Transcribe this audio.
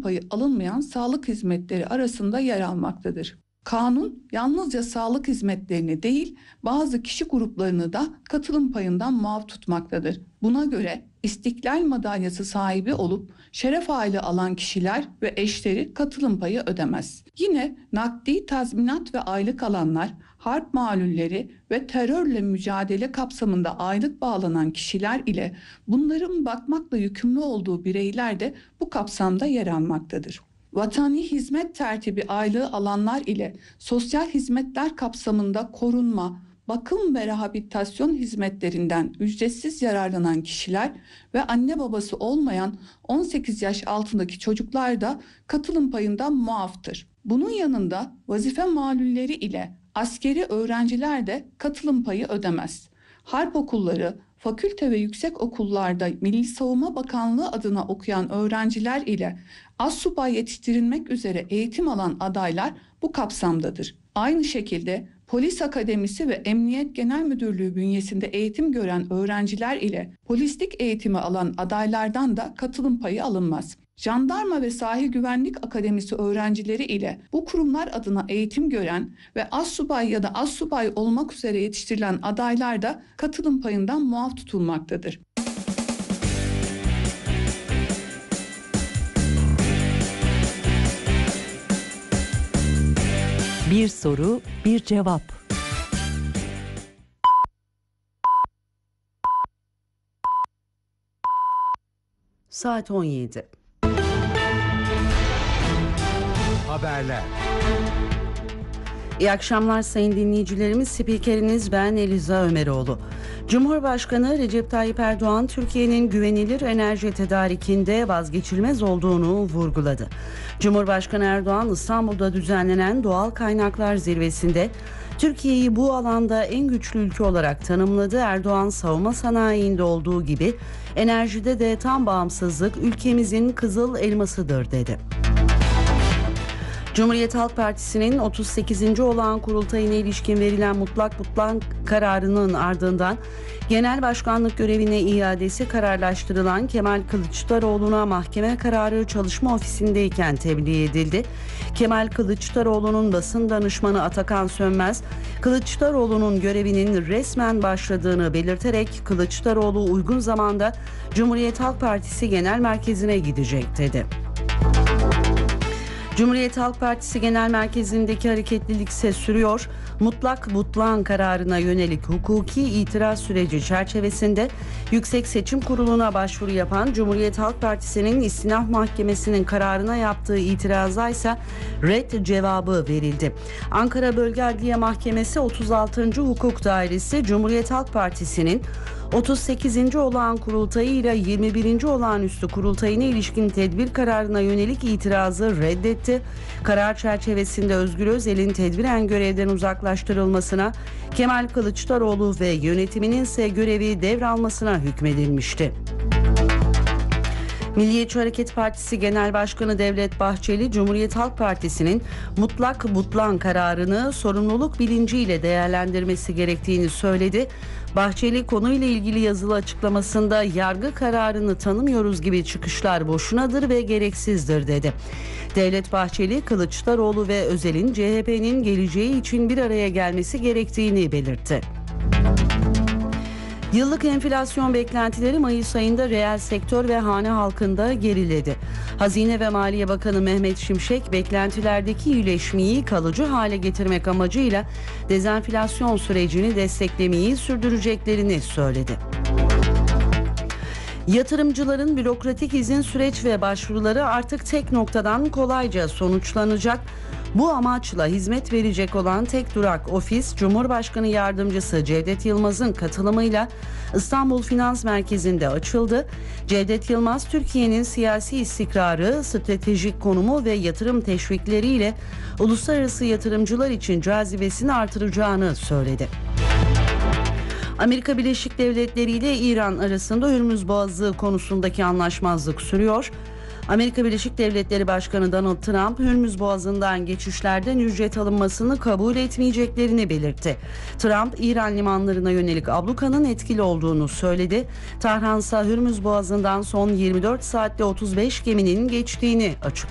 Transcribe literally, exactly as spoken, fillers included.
katılım payı alınmayan sağlık hizmetleri arasında yer almaktadır. Kanun yalnızca sağlık hizmetlerini değil, bazı kişi gruplarını da katılım payından muaf tutmaktadır. Buna göre İstiklal Madalyası sahibi olup şeref aile alan kişiler ve eşleri katılım payı ödemez. Yine nakdi tazminat ve aylık alanlar, harp mağlulleri ve terörle mücadele kapsamında aylık bağlanan kişiler ile bunların bakmakla yükümlü olduğu bireyler de bu kapsamda yer almaktadır. Vatani hizmet tertibi aylığı alanlar ile sosyal hizmetler kapsamında korunma, bakım ve rehabilitasyon hizmetlerinden ücretsiz yararlanan kişiler ve anne babası olmayan on sekiz yaş altındaki çocuklar da katılım payından muaftır. Bunun yanında vazife mağlulleri ile askeri öğrenciler de katılım payı ödemez. Harp okulları, fakülte ve yüksek okullarda Milli Savunma Bakanlığı adına okuyan öğrenciler ile astsubay yetiştirilmek üzere eğitim alan adaylar bu kapsamdadır. Aynı şekilde Polis Akademisi ve Emniyet Genel Müdürlüğü bünyesinde eğitim gören öğrenciler ile polislik eğitimi alan adaylardan da katılım payı alınmaz. Jandarma ve Sahil Güvenlik Akademisi öğrencileri ile bu kurumlar adına eğitim gören ve astsubay ya da astsubay olmak üzere yetiştirilen adaylar da katılım payından muaf tutulmaktadır. Bir soru, bir cevap. Saat on yedi. Haberler. İyi akşamlar sayın dinleyicilerimiz. Spikeriniz ben Eliza Ömeroğlu. Cumhurbaşkanı Recep Tayyip Erdoğan, Türkiye'nin güvenilir enerji tedarikinde vazgeçilmez olduğunu vurguladı. Cumhurbaşkanı Erdoğan, İstanbul'da düzenlenen Doğal Kaynaklar Zirvesi'nde Türkiye'yi bu alanda en güçlü ülke olarak tanımladı. Erdoğan, savunma sanayinde olduğu gibi enerjide de tam bağımsızlık ülkemizin kızıl elmasıdır dedi. Cumhuriyet Halk Partisi'nin otuz sekizinci olağan kurultayına ilişkin verilen mutlak mutlak kararının ardından genel başkanlık görevine iadesi kararlaştırılan Kemal Kılıçdaroğlu'na mahkeme kararı çalışma ofisindeyken tebliğ edildi. Kemal Kılıçdaroğlu'nun basın danışmanı Atakan Sönmez, Kılıçdaroğlu'nun görevinin resmen başladığını belirterek Kılıçdaroğlu uygun zamanda Cumhuriyet Halk Partisi Genel Merkezi'ne gidecek dedi. Cumhuriyet Halk Partisi Genel Merkezi'ndeki hareketlilik ise sürüyor. Mutlak mutlağın kararına yönelik hukuki itiraz süreci çerçevesinde Yüksek Seçim Kurulu'na başvuru yapan Cumhuriyet Halk Partisi'nin İstinaf Mahkemesi'nin kararına yaptığı itiraza ise red cevabı verildi. Ankara Bölge Adliye Mahkemesi otuz altıncı Hukuk Dairesi Cumhuriyet Halk Partisi'nin otuz sekizinci olağan kurultayı ile yirmi birinci olağanüstü kurultayına ilişkin tedbir kararına yönelik itirazı reddetti. Karar çerçevesinde Özgür Özel'in tedbiren görevden uzaklaştırılmasına, Kemal Kılıçdaroğlu ve yönetiminin ise görevi devralmasına hükmedilmişti. Milliyetçi Hareket Partisi Genel Başkanı Devlet Bahçeli, Cumhuriyet Halk Partisi'nin mutlak mutlağın kararını sorumluluk bilinciyle değerlendirmesi gerektiğini söyledi. Bahçeli, konuyla ilgili yazılı açıklamasında yargı kararını tanımıyoruz gibi çıkışlar boşunadır ve gereksizdir dedi. Devlet Bahçeli, Kılıçdaroğlu ve Özel'in C H P'nin geleceği için bir araya gelmesi gerektiğini belirtti. Yıllık enflasyon beklentileri Mayıs ayında reel sektör ve hane halkında geriledi. Hazine ve Maliye Bakanı Mehmet Şimşek, beklentilerdeki iyileşmeyi kalıcı hale getirmek amacıyla dezenflasyon sürecini desteklemeyi sürdüreceklerini söyledi. Yatırımcıların bürokratik izin süreç ve başvuruları artık tek noktadan kolayca sonuçlanacak. Bu amaçla hizmet verecek olan tek durak ofis, Cumhurbaşkanı Yardımcısı Cevdet Yılmaz'ın katılımıyla İstanbul Finans Merkezi'nde açıldı. Cevdet Yılmaz, Türkiye'nin siyasi istikrarı, stratejik konumu ve yatırım teşvikleriyle uluslararası yatırımcılar için cazibesini artıracağını söyledi. Amerika Birleşik Devletleri ile İran arasında Hürmüz Boğazı konusundaki anlaşmazlık sürüyor. Amerika Birleşik Devletleri Başkanı Donald Trump, Hürmüz Boğazı'ndan geçişlerden ücret alınmasını kabul etmeyeceklerini belirtti. Trump, İran limanlarına yönelik ablukanın etkili olduğunu söyledi. Tahran ise Hürmüz Boğazı'ndan son yirmi dört saatte otuz beş geminin geçtiğini açıkladı.